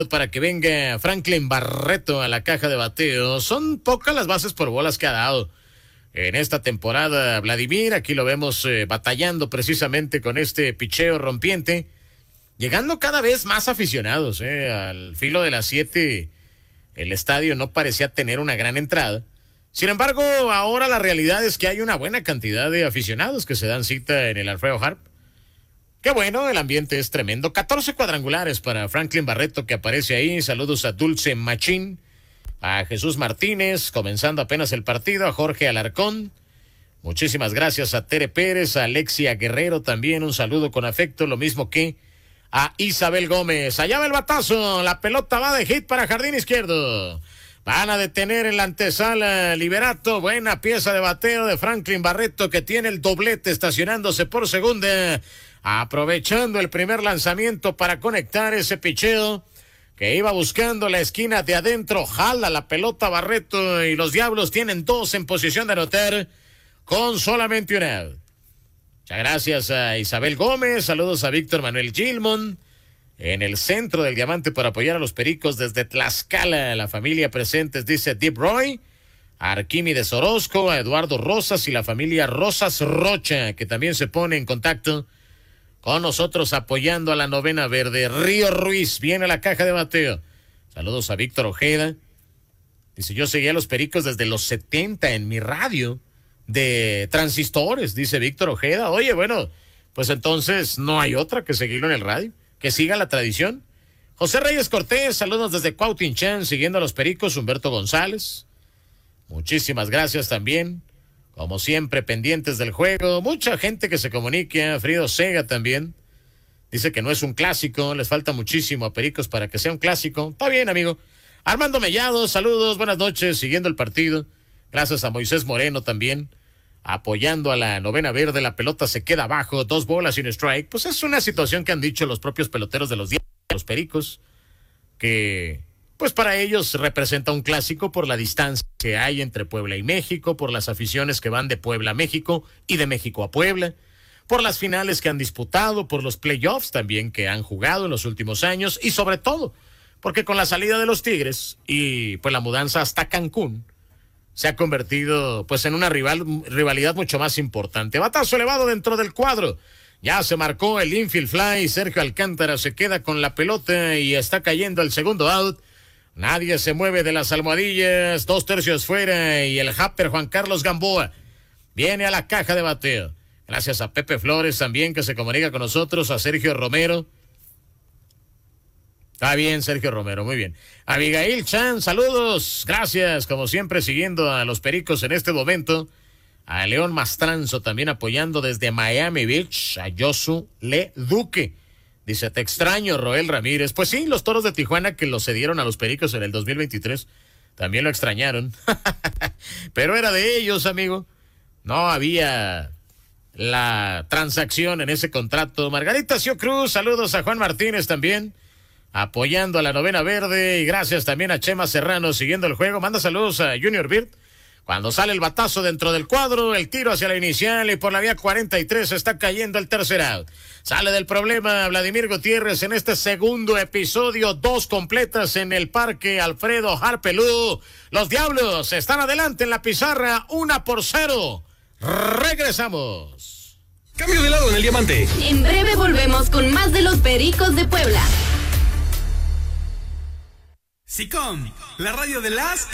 para que venga Franklin Barreto a la caja de bateo. Son pocas las bases por bolas que ha dado en esta temporada Vladimir. Aquí lo vemos batallando precisamente con este picheo rompiente, llegando cada vez más aficionados. Al filo de las 7 el estadio no parecía tener una gran entrada. Sin embargo, ahora la realidad es que hay una buena cantidad de aficionados que se dan cita en el Alfredo Harp. Qué bueno, el ambiente es tremendo. 14 cuadrangulares para Franklin Barreto, que aparece ahí. Saludos a Dulce Machín, a Jesús Martínez, comenzando apenas el partido, a Jorge Alarcón. Muchísimas gracias a Tere Pérez, a Alexia Guerrero también, un saludo con afecto, lo mismo que a Isabel Gómez. Allá va el batazo, la pelota va de hit para jardín izquierdo. Van a detener en la antesala Liberato. Buena pieza de bateo de Franklin Barreto, que tiene el doblete estacionándose por segunda, aprovechando el primer lanzamiento para conectar ese picheo que iba buscando la esquina de adentro. Jala la pelota Barreto y los Diablos tienen 2 en posición de anotar con solamente una out. Muchas gracias a Isabel Gómez. Saludos a Víctor Manuel Gilmon en el centro del diamante por apoyar a los Pericos desde Tlaxcala. La familia presentes, dice Deep Roy, a Arquímedes Orozco, a Eduardo Rosas y la familia Rosas Rocha, que también se pone en contacto con nosotros apoyando a la novena verde. Río Ruiz viene a la caja de bateo. Saludos a Víctor Ojeda. Dice, yo seguía a los Pericos desde los 70 en mi radio de transistores, dice Víctor Ojeda. Oye, bueno, pues entonces no hay otra que seguirlo en el radio, que siga la tradición. José Reyes Cortés, saludos desde Cuautinchan, siguiendo a los Pericos. Humberto González, muchísimas gracias también. Como siempre, pendientes del juego. Mucha gente que se comunica. Frido Sega también dice que no es un clásico. Les falta muchísimo a Pericos para que sea un clásico. Está bien, amigo. Armando Mellado, saludos, buenas noches, siguiendo el partido. Gracias a Moisés Moreno también, apoyando a la novena verde. La pelota se queda abajo, 2 bolas sin strike. Pues es una situación que han dicho los propios peloteros de los Pericos, que pues para ellos representa un clásico por la distancia que hay entre Puebla y México, por las aficiones que van de Puebla a México y de México a Puebla, por las finales que han disputado, por los playoffs también que han jugado en los últimos años, y sobre todo porque con la salida de los Tigres y pues la mudanza hasta Cancún se ha convertido pues en una rivalidad mucho más importante. Batazo elevado dentro del cuadro. Ya se marcó el infield fly. Sergio Alcántara se queda con la pelota y está cayendo el segundo out. Nadie se mueve de las almohadillas. 2/3 fuera y el Happer Juan Carlos Gamboa viene a la caja de bateo. Gracias a Pepe Flores también, que se comunica con nosotros. A Sergio Romero. Está bien, Sergio Romero, muy bien. Abigail Chan, saludos, gracias, como siempre, siguiendo a los Pericos en este momento. A León Mastranzo también apoyando desde Miami Beach. A Josu Le Duque. Dice, te extraño, Roel Ramírez. Pues sí, los Toros de Tijuana, que los cedieron a los Pericos en el 2023, también lo extrañaron. Pero era de ellos, amigo. No había la transacción en ese contrato. Margarita Sio Cruz, saludos a Juan Martínez también, apoyando a la novena verde, y gracias también a Chema Serrano siguiendo el juego. Manda saludos a Junior Bird. Cuando sale el batazo dentro del cuadro, el tiro hacia la inicial y por la vía 43 está cayendo el tercer out. Sale del problema Vladimir Gutiérrez en este segundo episodio. 2 completas en el Parque Alfredo Harpelú. Los Diablos están adelante en la pizarra, 1-0. Regresamos. Cambio de lado en el diamante. En breve volvemos con más de los Pericos de Puebla. SICOM, la radio de las